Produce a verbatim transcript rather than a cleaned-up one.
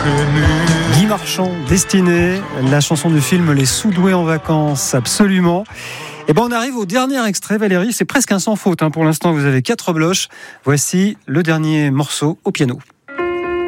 Guy Marchand, Destinée, la chanson du film Les Sous-doués en vacances, absolument. Et ben on arrive au dernier extrait, Valérie, c'est presque un sans faute hein. Pour l'instant vous avez quatre bloches. Voici le dernier morceau au piano.